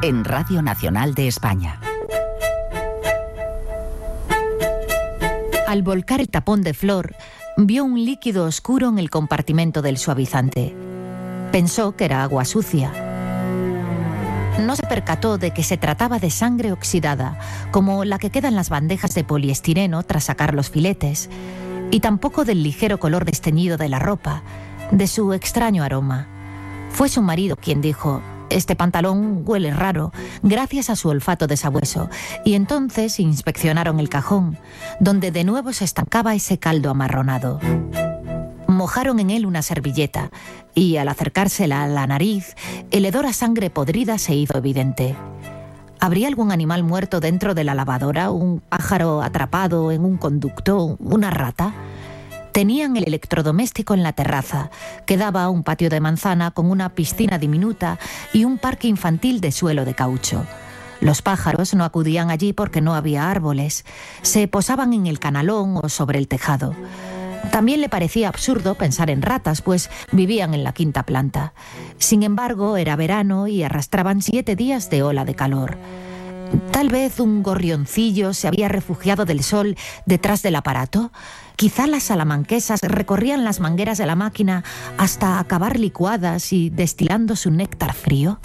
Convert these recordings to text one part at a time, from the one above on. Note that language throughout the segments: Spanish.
en Radio Nacional de España. Al volcar el tapón de Flor, vio un líquido oscuro en el compartimento del suavizante. Pensó que era agua sucia. No se percató de que se trataba de sangre oxidada, como la que queda en las bandejas de poliestireno tras sacar los filetes, y tampoco del ligero color desteñido de la ropa, de su extraño aroma. Fue su marido quien dijo: «Este pantalón huele raro», gracias a su olfato de sabueso, y entonces inspeccionaron el cajón, donde de nuevo se estancaba ese caldo amarronado. Mojaron en él una servilleta, y al acercársela a la nariz, el hedor a sangre podrida se hizo evidente. ¿Habría algún animal muerto dentro de la lavadora? ¿Un pájaro atrapado en un conducto? ¿Una rata? Tenían el electrodoméstico en la terraza, que daba a un patio de manzana con una piscina diminuta y un parque infantil de suelo de caucho. Los pájaros no acudían allí porque no había árboles. Se posaban en el canalón o sobre el tejado. También le parecía absurdo pensar en ratas, pues vivían en la quinta planta. Sin embargo, era verano y arrastraban 7 días de ola de calor. Tal vez un gorrioncillo se había refugiado del sol detrás del aparato. Quizá las salamanquesas recorrían las mangueras de la máquina hasta acabar licuadas y destilando su néctar frío.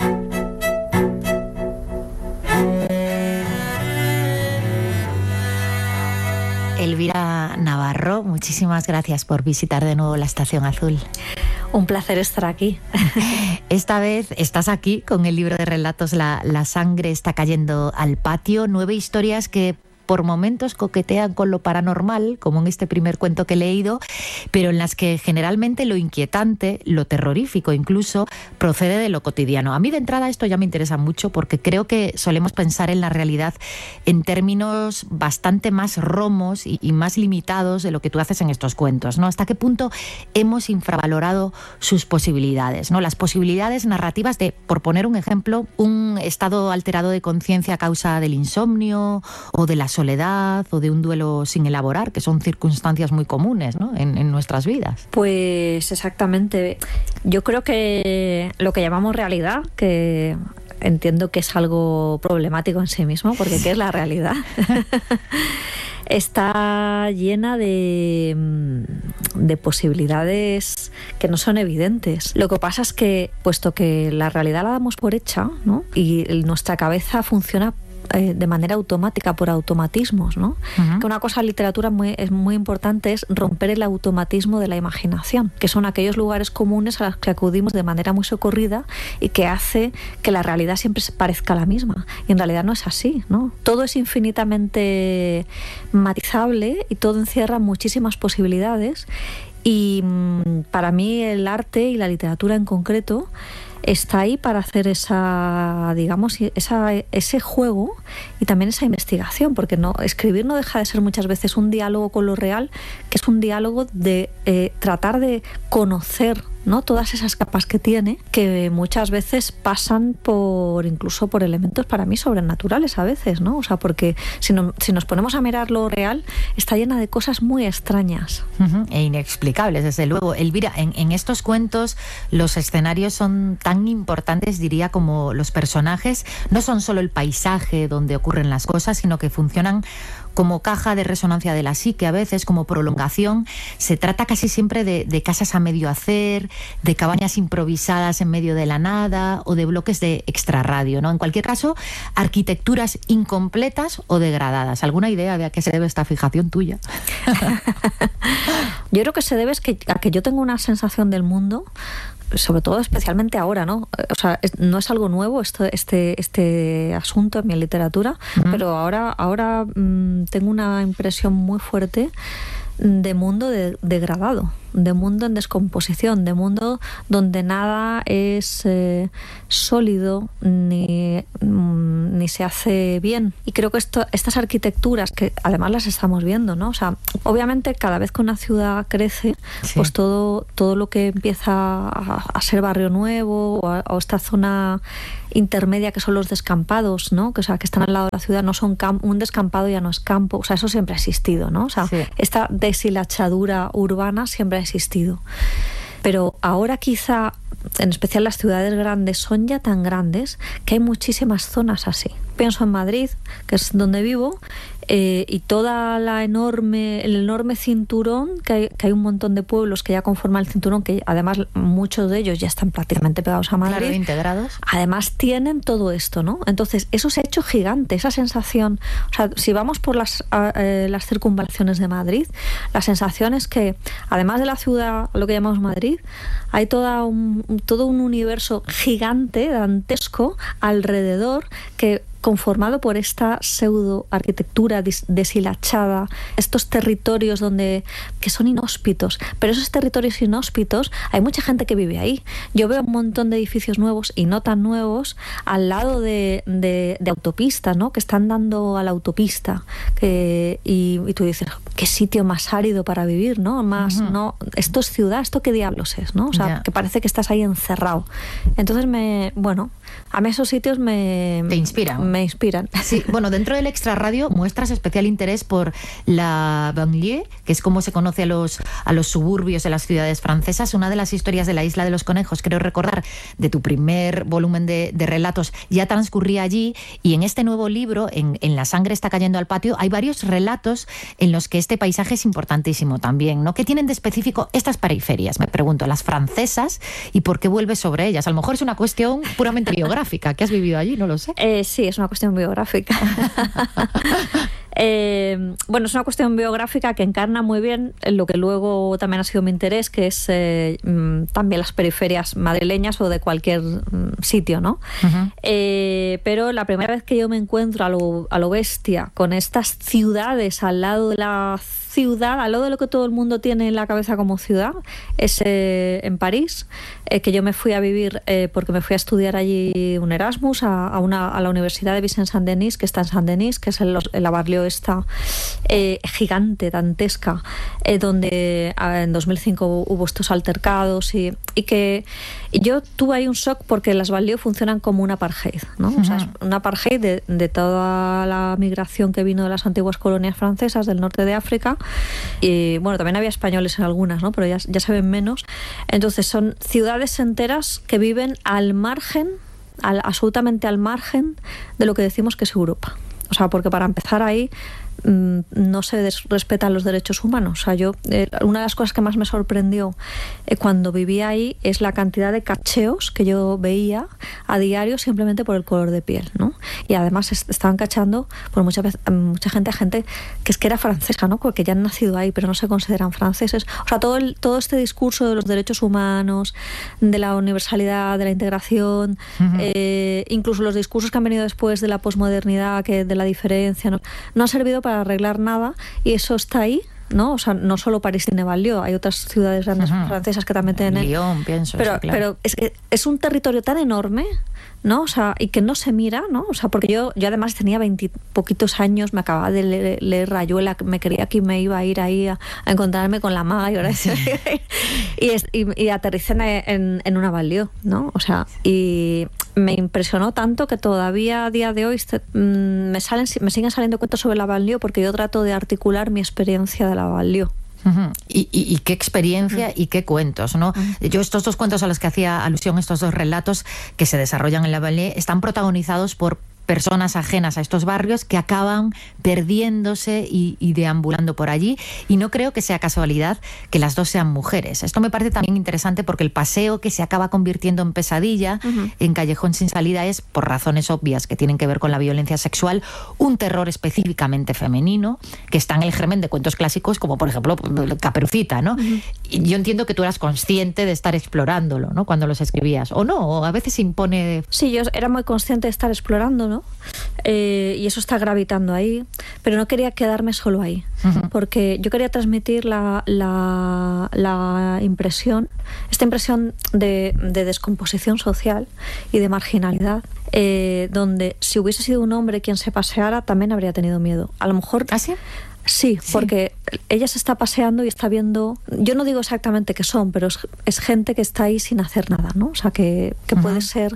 Elvira Navarro, muchísimas gracias por visitar de nuevo la Estación Azul. Un placer estar aquí. Esta vez estás aquí con el libro de relatos La sangre está cayendo al patio. 9 historias que por momentos coquetean con lo paranormal, como en este primer cuento que he leído, pero en las que generalmente lo inquietante, lo terrorífico incluso, procede de lo cotidiano. A mí de entrada esto ya me interesa mucho porque creo que solemos pensar en la realidad en términos bastante más romos y más limitados de lo que tú haces en estos cuentos, ¿no? ¿Hasta qué punto hemos infravalorado sus posibilidades, ¿no? Las posibilidades narrativas de, por poner un ejemplo, un estado alterado de conciencia a causa del insomnio o de la soledad o de un duelo sin elaborar, que son circunstancias muy comunes, ¿no? en nuestras vidas. Pues exactamente. Yo creo que lo que llamamos realidad, que entiendo que es algo problemático en sí mismo, porque ¿qué es la realidad? Está llena de posibilidades que no son evidentes. Lo que pasa es que, puesto que la realidad la damos por hecha, ¿no? Y nuestra cabeza funciona de manera automática, por automatismos, ¿no? Uh-huh. Que una cosa en literatura es muy importante es romper el automatismo de la imaginación, que son aquellos lugares comunes a los que acudimos de manera muy socorrida y que hace que la realidad siempre se parezca a la misma. Y en realidad no es así, ¿no? Todo es infinitamente matizable y todo encierra muchísimas posibilidades. Y para mí el arte y la literatura en concreto está ahí para hacer ese juego y también esa investigación, porque escribir no deja de ser muchas veces un diálogo con lo real, que es un diálogo de tratar de conocer, ¿no?, todas esas capas que tiene, que muchas veces pasan incluso por elementos para mí sobrenaturales a veces, ¿no? O sea, porque si nos ponemos a mirar lo real, está llena de cosas muy extrañas. Uh-huh. E inexplicables, desde luego. Elvira, en estos cuentos los escenarios son tan importantes, diría, como los personajes. No son solo el paisaje donde ocurren las cosas, sino que funcionan como caja de resonancia de la psique, a veces como prolongación. Se trata casi siempre de casas a medio hacer, de cabañas improvisadas en medio de la nada o de bloques de extrarradio, ¿no? En cualquier caso, arquitecturas incompletas o degradadas. ¿Alguna idea de a qué se debe esta fijación tuya? Yo creo que se debe a que yo tengo una sensación del mundo, sobre todo especialmente ahora, ¿no? O sea, no es algo nuevo este asunto en mi literatura, uh-huh, pero ahora tengo una impresión muy fuerte de mundo degradado, de mundo en descomposición, de mundo donde nada es sólido ni se hace bien. Y creo que estas arquitecturas, que además las estamos viendo, ¿no? O sea, obviamente cada vez que una ciudad crece, sí, pues todo lo que empieza a ser barrio nuevo o esta zona intermedia que son los descampados, ¿no? Que están al lado de la ciudad, no son un descampado ya no es campo, o sea, eso siempre ha existido, ¿no? O sea, sí, esta deshilachadura urbana siempre ha existido. Pero ahora quizá en especial las ciudades grandes, son ya tan grandes que hay muchísimas zonas así. Pienso en Madrid, que es donde vivo, y toda el enorme cinturón, que hay un montón de pueblos que ya conforman el cinturón, que además muchos de ellos ya están prácticamente pegados a Madrid. Claro, integrados. Además tienen todo esto, ¿no? Entonces, eso se ha hecho gigante, esa sensación. O sea, si vamos por las circunvalaciones de Madrid, la sensación es que, además de la ciudad, lo que llamamos Madrid, hay todo un universo gigante, dantesco, alrededor, conformado por esta pseudo arquitectura deshilachada, estos territorios que son inhóspitos, pero esos territorios inhóspitos hay mucha gente que vive ahí. Yo veo un montón de edificios nuevos y no tan nuevos al lado de autopistas, ¿no? Que están dando a la autopista, y tú dices, qué sitio más árido para vivir, ¿no? No, esto es ciudad, ¿esto qué diablos es, ¿no? O sea, que parece que estás ahí encerrado. Entonces a mí esos sitios te inspiran. Me inspiran. Sí, bueno, dentro del Extra Radio muestras especial interés por la banlieue, que es como se conoce a los suburbios de las ciudades francesas. Una de las historias de la Isla de los Conejos, creo recordar, de tu primer volumen de relatos, ya transcurría allí, y en este nuevo libro, en La sangre está cayendo al patio, hay varios relatos en los que este paisaje es importantísimo también, ¿no? ¿Qué tienen de específico estas periferias, me pregunto, las francesas, y por qué vuelves sobre ellas? A lo mejor es una cuestión puramente biográfica, que has vivido allí, no lo sé. Sí, es una cuestión biográfica. Bueno, es una cuestión biográfica que encarna muy bien lo que luego también ha sido mi interés, que es también las periferias madrileñas o de cualquier sitio, ¿no? Uh-huh. Pero la primera vez que yo me encuentro a lo bestia con estas ciudades al lado de la ciudad, al lado de lo que todo el mundo tiene en la cabeza como ciudad, es en París, que yo me fui a vivir porque me fui a estudiar allí un Erasmus a la Universidad de Vicence-Saint-Denis, que está en Saint-Denis, que es la banlieue esta gigante, dantesca, donde en 2005 hubo estos altercados y que yo tuve ahí un shock porque las banlieues funcionan como un apartheid, ¿no? Uh-huh. O sea, es un apartheid de toda la migración que vino de las antiguas colonias francesas del norte de África. Y bueno, también había españoles en algunas, ¿no? Pero ya se ven menos. Entonces son ciudades enteras que viven al margen, absolutamente al margen de lo que decimos que es Europa. O sea, porque para empezar ahí no se respetan los derechos humanos. O sea, una de las cosas que más me sorprendió cuando vivía ahí es la cantidad de cacheos que yo veía a diario simplemente por el color de piel, ¿no? Y además estaban cachando por mucha gente que es que era francesa, ¿no? Porque ya han nacido ahí, pero no se consideran franceses. O sea, todo este discurso de los derechos humanos, de la universalidad, de la integración, uh-huh. Incluso los discursos que han venido después de la posmodernidad, de la diferencia, no ha servido para arreglar nada, y eso está ahí, ¿no? O sea, no solo París tiene banlieue, hay otras ciudades grandes uh-huh. francesas que también tienen. Lyon, pienso. Pero, eso, claro. Pero es que es un territorio tan enorme, ¿no? O sea, y que no se mira, ¿no? O sea, porque yo además tenía 20 poquitos años, me acababa de leer Rayuela, me creía que me iba a ir ahí a encontrarme con la maga y ahora y aterricé en una banlieue, ¿no? O sea, y me impresionó tanto que todavía a día de hoy me siguen saliendo cuentos sobre la banlieue porque yo trato de articular mi experiencia de la banlieue. Uh-huh. Y qué experiencia uh-huh. y qué cuentos, ¿no? Uh-huh. Yo estos dos cuentos a los que hacía alusión, estos dos relatos que se desarrollan en la banlieue, están protagonizados por personas ajenas a estos barrios que acaban perdiéndose y deambulando por allí, y no creo que sea casualidad que las dos sean mujeres. Esto me parece también interesante porque el paseo que se acaba convirtiendo en pesadilla, uh-huh. en callejón sin salida, es, por razones obvias que tienen que ver con la violencia sexual, un terror específicamente femenino que está en el germen de cuentos clásicos como por ejemplo Caperucita, ¿no? Uh-huh. Y yo entiendo que tú eras consciente de estar explorándolo, ¿no? Cuando los escribías, o no, o a veces impone... Sí, yo era muy consciente de estar explorando, ¿no? Y eso está gravitando ahí, pero no quería quedarme solo ahí, uh-huh. porque yo quería transmitir la impresión, esta impresión de descomposición social y de marginalidad, donde si hubiese sido un hombre quien se paseara también habría tenido miedo. A lo mejor... ¿Ah, sí? Sí, porque ella se está paseando y está viendo, yo no digo exactamente qué son, pero es gente que está ahí sin hacer nada, ¿no? O sea, que puede ser,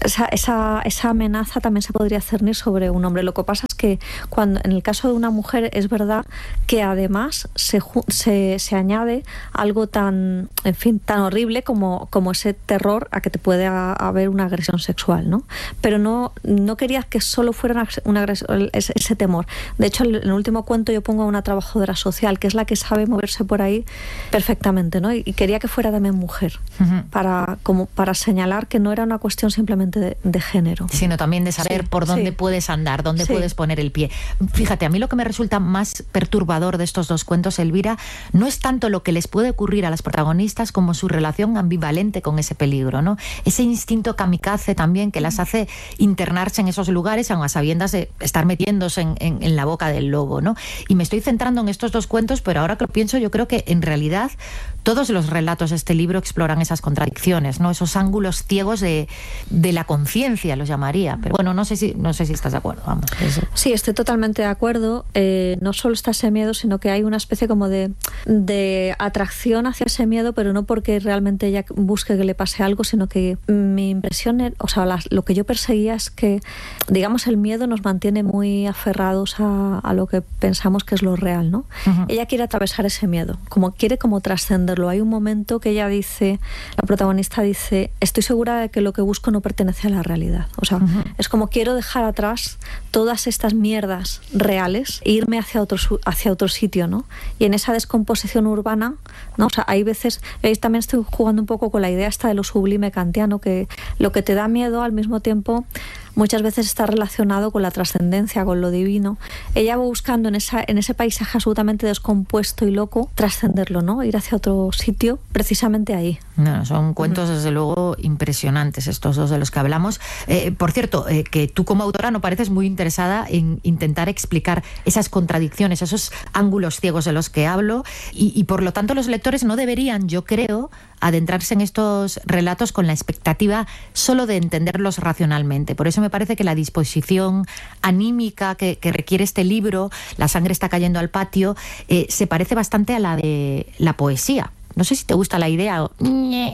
esa amenaza también se podría cernir sobre un hombre. Lo que pasa es que cuando en el caso de una mujer es verdad que además se añade algo tan, en fin, tan horrible como ese terror a que te puede haber una agresión sexual, ¿no? Pero no quería que solo fuera una agresión, ese temor. De hecho, en el último cuento yo pongo a una trabajadora social, que es la que sabe moverse por ahí perfectamente, ¿no? Y quería que fuera también mujer, para señalar que no era una cuestión simplemente de género. Sino también de saber por dónde puedes andar, dónde puedes poner el pie. Fíjate, a mí lo que me resulta más perturbador de estos dos cuentos, Elvira, no es tanto lo que les puede ocurrir a las protagonistas como su relación ambivalente con ese peligro, ¿no? Ese instinto kamikaze también que las hace internarse en esos lugares, aun a sabiendas de estar metiéndose en la boca del lobo, ¿no? Y me estoy centrando en estos dos cuentos, pero ahora que lo pienso, yo creo que en realidad todos los relatos de este libro exploran esas contradicciones, ¿no? Esos ángulos ciegos de la conciencia, los llamaría. Pero bueno, no sé si estás de acuerdo. Vamos, eso. Sí, estoy totalmente de acuerdo. No solo está ese miedo, sino que hay una especie como de atracción hacia ese miedo, pero no porque realmente ella busque que le pase algo, sino que mi impresión, o sea, lo que yo perseguía es que, digamos, el miedo nos mantiene muy aferrados a lo que pensamos que es lo real, ¿no? Ella quiere atravesar ese miedo, quiere trascenderlo. Hay un momento que ella dice, la protagonista dice, estoy segura de que lo que busco no pertenece a la realidad. O sea, es como quiero dejar atrás todas estas mierdas reales e irme hacia otro sitio, ¿no? Y en esa descomposición urbana, ¿no? O sea, hay veces, veis, también estoy jugando un poco con la idea esta de lo sublime kantiano, que lo que te da miedo al mismo tiempo muchas veces está relacionado con la trascendencia, con lo divino. Ella va buscando en ese paisaje absolutamente descompuesto y loco trascenderlo, ¿no? Ir hacia otro sitio, precisamente ahí. No, son cuentos desde luego impresionantes estos dos de los que hablamos. Por cierto, que tú como autora no pareces muy interesada en intentar explicar esas contradicciones, esos ángulos ciegos de los que hablo, y por lo tanto los lectores no deberían, yo creo, adentrarse en estos relatos con la expectativa solo de entenderlos racionalmente. Por eso me parece que la disposición anímica que requiere este libro, La sangre está cayendo al patio, se parece bastante a la de la poesía. No sé si te gusta la idea o...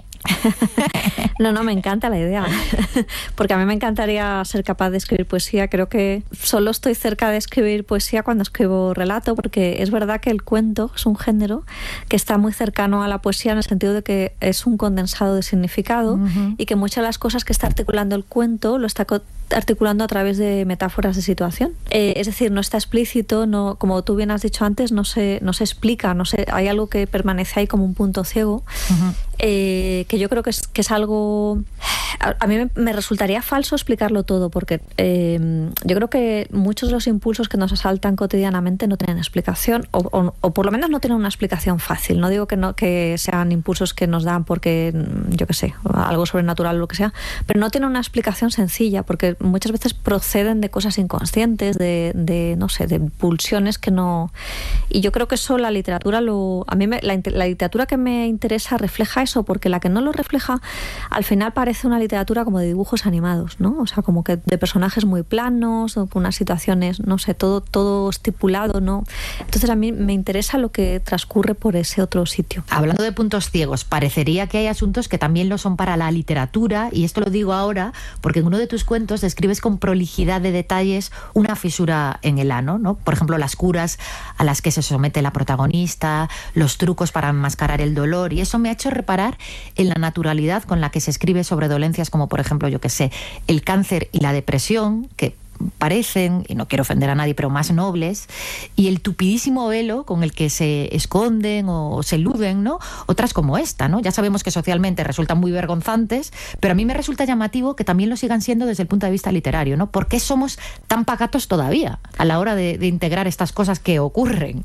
No, me encanta la idea, porque a mí me encantaría ser capaz de escribir poesía. Creo que solo estoy cerca de escribir poesía cuando escribo relato, porque es verdad que el cuento es un género que está muy cercano a la poesía en el sentido de que es un condensado de significado y que muchas de las cosas que está articulando el cuento lo está articulando a través de metáforas de situación. Es decir, no está explícito, no, como tú bien has dicho antes, no se explica, hay algo que permanece ahí como un punto ciego, que yo creo que es algo... A mí me resultaría falso explicarlo todo, porque yo creo que muchos de los impulsos que nos asaltan cotidianamente no tienen explicación, o por lo menos no tienen una explicación fácil. No digo que sean impulsos que nos dan porque, yo qué sé, algo sobrenatural o lo que sea, pero no tienen una explicación sencilla, porque muchas veces proceden de cosas inconscientes, no sé, de pulsiones que no... Y yo creo que eso la literatura a mí la literatura que me interesa refleja eso, porque la que no lo refleja al final parece una literatura como de dibujos animados, ¿no? O sea, como que de personajes muy planos, o con unas situaciones, no sé, todo estipulado, ¿no? Entonces a mí me interesa lo que transcurre por ese otro sitio. Hablando de puntos ciegos, parecería que hay asuntos que también lo son para la literatura, y esto lo digo ahora porque en uno de tus cuentos describes con prolijidad de detalles una fisura en el ano, ¿no? Por ejemplo, las curas a las que se somete la protagonista, los trucos para enmascarar el dolor, y eso me ha hecho reparar en la naturalidad con la que se escribe sobre dolencias como, por ejemplo, yo que sé, el cáncer y la depresión, que parecen, y no quiero ofender a nadie, pero más nobles, y el tupidísimo velo con el que se esconden o se eluden, ¿no? Otras como esta, ¿no? Ya sabemos que socialmente resultan muy vergonzantes, pero a mí me resulta llamativo que también lo sigan siendo desde el punto de vista literario, ¿no? ¿Por qué somos tan pacatos todavía a la hora de integrar estas cosas que ocurren?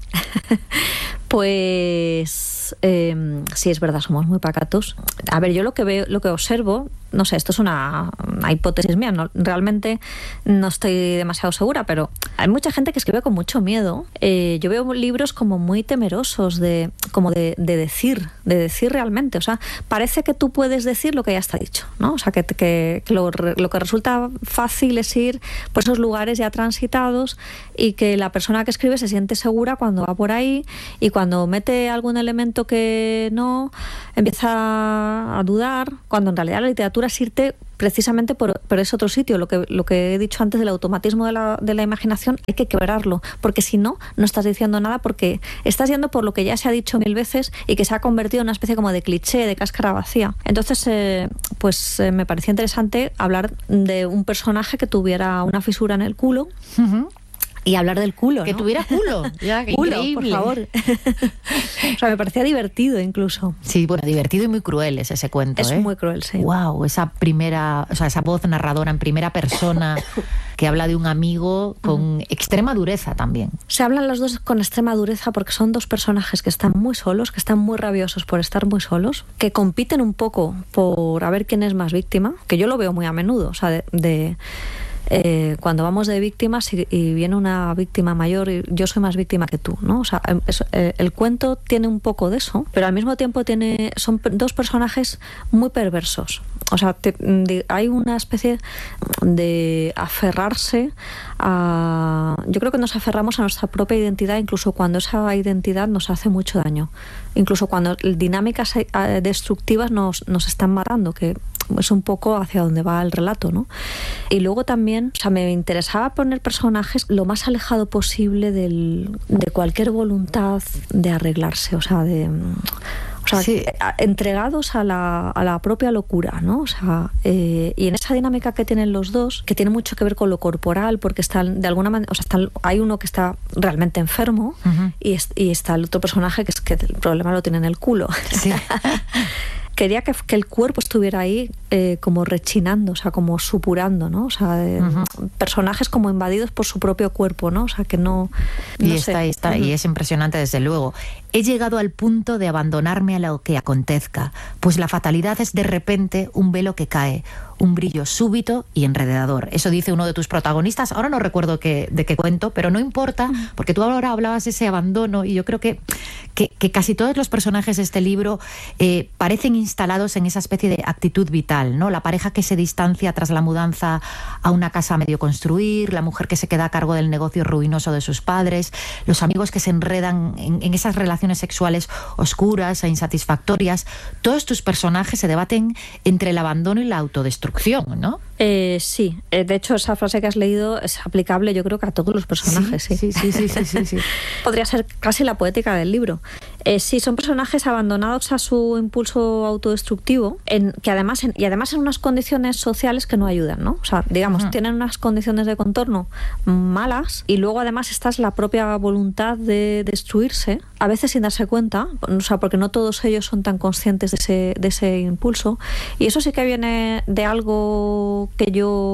Pues sí, es verdad, somos muy pacatos. A ver, yo lo que veo, lo que observo, no sé, esto es una hipótesis mía, realmente no estoy demasiado segura, pero hay mucha gente que escribe con mucho miedo. Yo veo libros como muy temerosos de decir realmente. O sea, parece que tú puedes decir lo que ya está dicho, ¿no? O sea, que lo que resulta fácil es ir por esos lugares ya transitados y que la persona que escribe se siente segura cuando va por ahí, y cuando mete algún elemento que no, empieza a dudar, cuando en realidad la literatura es irte precisamente por ese otro sitio. Lo que he dicho antes del automatismo de la imaginación, hay que quebrarlo, porque si no, no estás diciendo nada, porque estás yendo por lo que ya se ha dicho 1000 veces y que se ha convertido en una especie como de cliché, de cáscara vacía. Entonces, me parecía interesante hablar de un personaje que tuviera una fisura en el culo. Uh-huh. Y hablar del culo, ¿no? Que tuviera culo. Ya, qué culo, increíble. por favor. O sea, me parecía divertido incluso. Sí, bueno, divertido y muy cruel es ese cuento. Es muy cruel, sí. Wow, esa voz narradora en primera persona que habla de un amigo con extrema dureza también. Se hablan los dos con extrema dureza porque son dos personajes que están muy solos, que están muy rabiosos por estar muy solos, que compiten un poco por a ver quién es más víctima, que yo lo veo muy a menudo, o sea, cuando vamos de víctimas y viene una víctima mayor, y yo soy más víctima que tú, ¿no? O sea, el cuento tiene un poco de eso, pero al mismo tiempo son dos personajes muy perversos. O sea, hay una especie de aferrarse a... Yo creo que nos aferramos a nuestra propia identidad, incluso cuando esa identidad nos hace mucho daño. Incluso cuando dinámicas destructivas nos están matando, que es un poco hacia donde va el relato, ¿no? Y luego también, o sea, me interesaba poner personajes lo más alejado posible de cualquier voluntad de arreglarse, sí, entregados a la propia locura, ¿no? O sea, y en esa dinámica que tienen los dos, que tiene mucho que ver con lo corporal, porque están de alguna manera, o sea, hay uno que está realmente enfermo, uh-huh, y está el otro personaje que es que el problema lo tiene en el culo. Sí. Quería que el cuerpo estuviera ahí como rechinando, o sea, como supurando, ¿no? O sea, uh-huh, personajes como invadidos por su propio cuerpo, ¿no? O sea, que no y sé. Está, y es impresionante, desde luego. He llegado al punto de abandonarme a lo que acontezca, pues la fatalidad es de repente un velo que cae, un brillo súbito y enredador. Eso dice uno de tus protagonistas. Ahora no recuerdo de qué cuento, pero no importa, porque tú ahora hablabas de ese abandono, y yo creo que casi todos los personajes de este libro parecen instalados en esa especie de actitud vital, ¿no? La pareja que se distancia tras la mudanza a una casa a medio construir, la mujer que se queda a cargo del negocio ruinoso de sus padres, los amigos que se enredan en esas relaciones sexuales oscuras e insatisfactorias. Todos tus personajes se debaten entre el abandono y la autodestrucción, ¿no? Sí, de hecho esa frase que has leído es aplicable, yo creo, que a todos los personajes. Sí. Podría ser casi la poética del libro. Sí, son personajes abandonados a su impulso autodestructivo, que además en unas condiciones sociales que no ayudan, ¿no? O sea, digamos, tienen unas condiciones de contorno malas, y luego además está la propia voluntad de destruirse, a veces sin darse cuenta, o sea, porque no todos ellos son tan conscientes de ese impulso, y eso sí que viene de algo que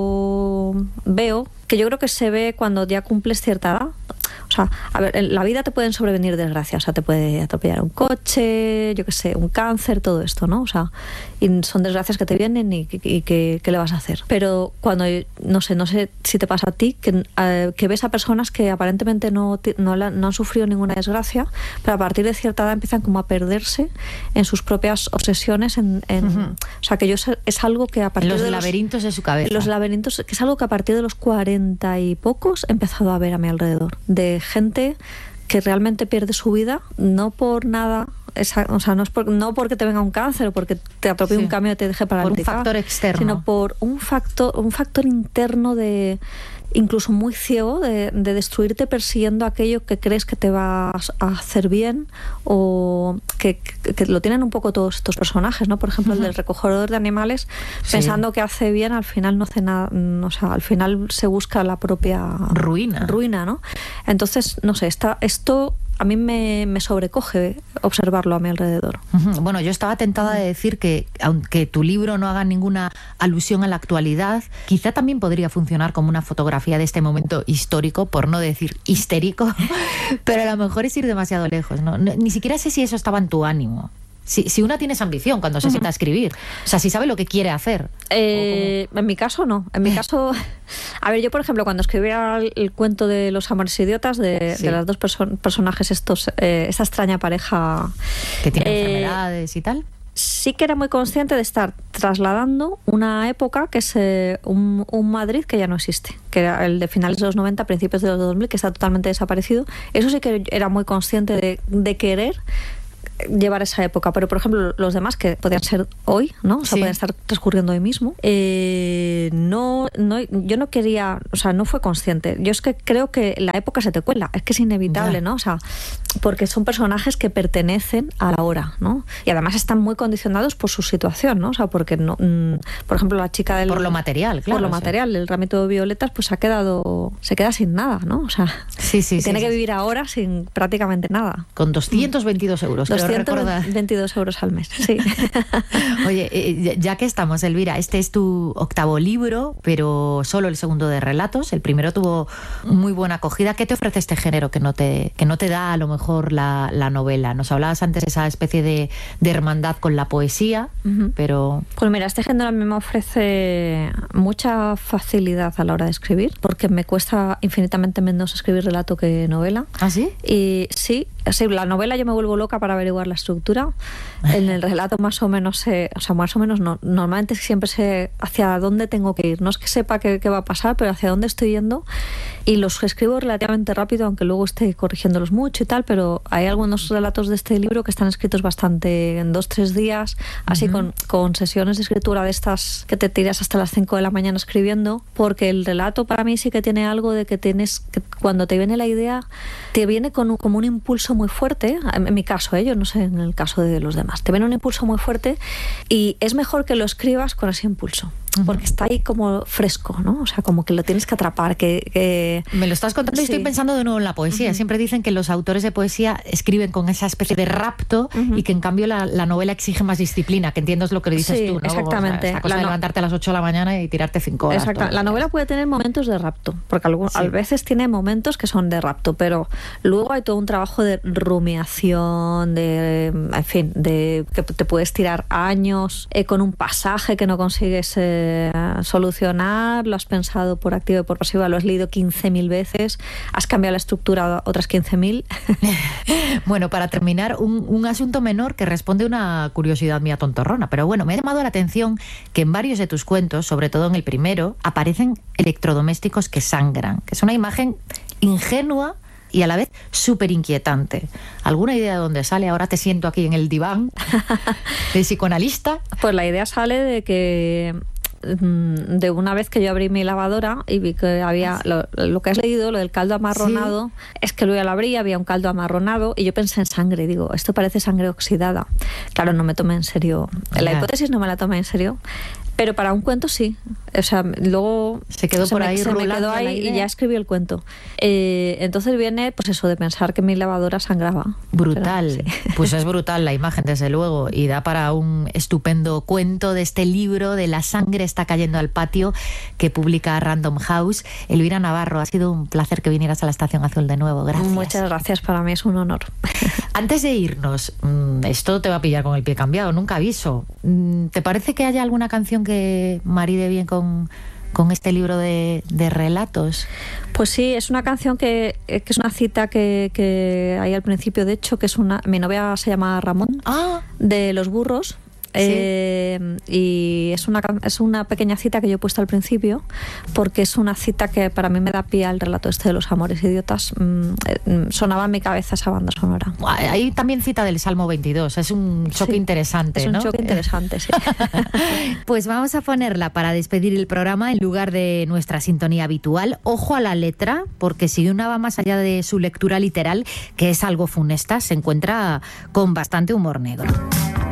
yo veo, que yo creo que se ve cuando ya cumples cierta edad. O sea, a ver, en la vida te pueden sobrevenir desgracias, o sea, te puede atropellar un coche, yo qué sé, un cáncer, todo esto, ¿no? O sea, y son desgracias que te vienen y ¿qué le vas a hacer? Pero cuando, no sé si te pasa a ti, que ves a personas que aparentemente no han sufrido ninguna desgracia, pero a partir de cierta edad empiezan como a perderse en sus propias obsesiones, o sea, que es algo que a partir de los laberintos de su cabeza. Los laberintos, que es algo que a partir de los 40 y pocos he empezado a ver a mi alrededor, de gente que realmente pierde su vida, no por nada, o sea, no porque te venga un cáncer o porque te atropelle un camión y te deje paralítica, por un factor externo, sino por un factor interno de incluso muy ciego de destruirte persiguiendo aquello que crees que te va a hacer bien, o que lo tienen un poco todos estos personajes, ¿no? Por ejemplo, el del recogedor de animales, pensando que hace bien, al final no hace nada, o sea, al final se busca la propia ruina, ¿no? Entonces, no sé, esto a mí me sobrecoge observarlo a mi alrededor. Bueno, yo estaba tentada de decir que, aunque tu libro no haga ninguna alusión a la actualidad, quizá también podría funcionar como una fotografía de este momento histórico, por no decir histérico, pero a lo mejor es ir demasiado lejos, ¿no? Ni siquiera sé si eso estaba en tu ánimo. Si una tiene esa ambición cuando se sienta a escribir, o sea, si sabe lo que quiere hacer. En mi caso no, en mi caso, a ver, yo por ejemplo cuando escribía el cuento de Los amores idiotas de las dos personajes esta extraña pareja que tiene enfermedades y tal, sí que era muy consciente de estar trasladando una época que es un Madrid que ya no existe, que era el de finales de los 90, principios de los 2000, que está totalmente desaparecido. Eso sí que era muy consciente de querer llevar esa época, pero por ejemplo los demás que podían ser hoy, ¿no? O sea, podían estar transcurriendo hoy mismo. Yo no quería, o sea, no fue consciente. Yo es que creo que la época se te cuela, es que es inevitable, ¿no? O sea, porque son personajes que pertenecen a la hora, ¿no? Y además están muy condicionados por su situación, ¿no? O sea, porque no, por ejemplo, la chica del... Por lo material, claro. Por lo material, el ramito de violetas, pues se queda sin nada, ¿no? O sea, tiene que vivir ahora sin prácticamente nada. Con 222 euros. 222 euros al mes, sí. Oye, ya que estamos, Elvira, este es tu 8º libro, pero solo el segundo de relatos. El primero tuvo muy buena acogida. ¿Qué te ofrece este género que no te da a lo mejor la novela? Nos hablabas antes de esa especie de hermandad con la poesía, pero... Pues mira, este género a mí me ofrece mucha facilidad a la hora de escribir, porque me cuesta infinitamente menos escribir relato que novela. ¿Ah, sí? Y sí, la novela yo me vuelvo loca para averiguar la estructura. En el relato más o menos no, normalmente siempre sé hacia dónde tengo que ir. No es que sepa qué va a pasar, pero hacia dónde estoy yendo, y los escribo relativamente rápido, aunque luego esté corrigiéndolos mucho y tal, pero hay algunos relatos de este libro que están escritos bastante en 2-3 días, así con sesiones de escritura de estas que te tiras hasta las 5 de la mañana escribiendo, porque el relato para mí sí que tiene algo de que cuando te viene la idea, te viene como un impulso muy fuerte, en mi caso, yo no sé en el caso de los demás, te viene un impulso muy fuerte y es mejor que lo escribas con ese impulso, porque está ahí como fresco, ¿no? O sea, como que lo tienes que atrapar, que... Me lo estás contando y estoy pensando de nuevo en la poesía. Siempre dicen que los autores de poesía escriben con esa especie de rapto y que en cambio la novela exige más disciplina, que entiendo es lo que dices tú, ¿no? Exactamente. O sea, esta cosa de levantarte a las 8 de la mañana y tirarte 5 horas. Exacto. La novela puede tener momentos de rapto, porque a veces tiene momentos que son de rapto, pero luego hay todo un trabajo de rumiación, en fin, de que te puedes tirar años con un pasaje que no consigues solucionar, lo has pensado por activa y por pasiva, lo has leído 15.000 veces, has cambiado la estructura otras 15.000. Bueno, para terminar, un asunto menor que responde a una curiosidad mía tontorrona, pero bueno, me ha llamado la atención que en varios de tus cuentos, sobre todo en el primero, aparecen electrodomésticos que sangran, que es una imagen ingenua y a la vez súper inquietante. ¿Alguna idea de dónde sale? Ahora te siento aquí en el diván de psicoanalista. Pues la idea sale de una vez que yo abrí mi lavadora y vi que había lo que has leído, lo del caldo amarronado, es que luego la abrí, había un caldo amarronado y yo pensé en sangre, digo, esto parece sangre oxidada. Claro, no me tomé en serio, la hipótesis no me la tomé en serio, pero para un cuento sí. O sea, luego se quedó por ahí, se me quedó ahí y ya escribí el cuento. Entonces viene, pues eso, de pensar que mi lavadora sangraba. Brutal. Pero, sí. Pues es brutal la imagen, desde luego, y da para un estupendo cuento de este libro de La sangre está cayendo al patio, que publica Random House. Elvira Navarro, ha sido un placer que vinieras a la Estación Azul de nuevo. Gracias. Muchas gracias, para mí es un honor. Antes de irnos, esto te va a pillar con el pie cambiado, nunca aviso. ¿Te parece que haya alguna canción que maride bien con este libro de relatos? Pues sí, es una canción que es una cita que hay al principio, de hecho, que es mi novia se llama Ramón, de Los Burros. Y es una pequeña cita que yo he puesto al principio, porque es una cita que para mí me da pie al relato este de Los amores idiotas. Sonaba en mi cabeza esa banda sonora. Hay también cita del Salmo 22, es un choque interesante, ¿no? Es un choque interesante, sí. Pues vamos a ponerla para despedir el programa en lugar de nuestra sintonía habitual. Ojo a la letra, porque si una va más allá de su lectura literal, que es algo funesta, se encuentra con bastante humor negro.